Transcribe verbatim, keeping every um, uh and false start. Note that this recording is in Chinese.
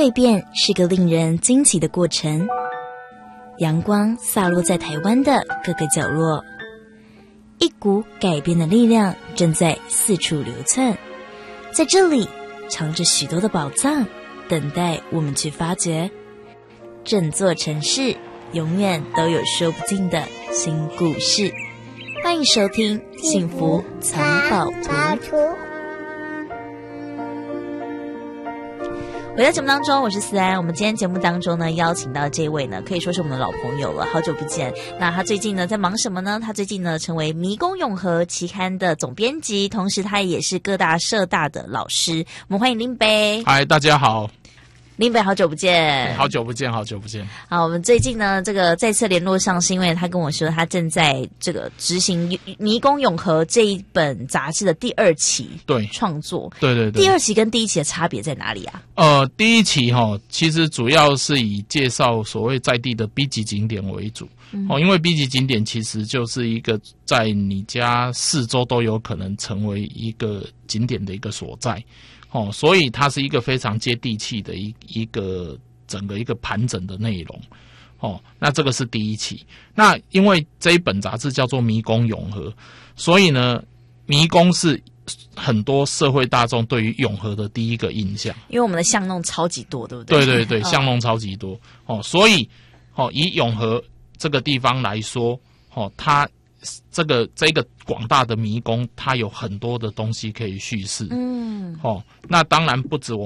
蜕变是个令人惊奇的过程，阳光洒落在台湾的各个角落，一股改变的力量正在四处流窜，在这里藏着许多的宝藏，等待我们去发掘。整座城市永远都有说不尽的新故事，欢迎收听《幸福藏宝图》。回到节目当中，我是思安。我们今天节目当中呢，邀请到这位呢，可以说是我们的老朋友了，好久不见。那他最近呢，在忙什么呢？他最近呢，成为《迷宫永和》期刊的总编辑，同时他也是各大社大的老师。我们欢迎林北。 嗨，大家好。 林北，好久不见， 好久不见，好久不见。 好，我们最近呢，这个再次联络上，是因为他跟我说，他正在这个执行《迷宫永和》这一本杂志的第二期对创作。 对对对。 第二期跟第一期的差别在哪里啊？ 呃，第一期哈、哦，其实主要是以介绍所谓在地的 B 级景点为主。嗯、哦，因为 B 级景点其实就是一个在你家四周都有可能成为一个景点的一个所在。哦，所以它是一个非常接地气的一一个整个一个盘整的内容。哦，那这个是第一期。那因为这一本杂志叫做《迷宫永和》，所以呢，迷宫是很多社会大众对于永和的第一个印象。 因为我们的巷弄超级多，对不对？ 对对对，巷弄超级多。哦，所以哦，以永和这个地方来说，哦，它这个这个广大的迷宫，它有很多的东西可以叙事。嗯，哦，那当然不止我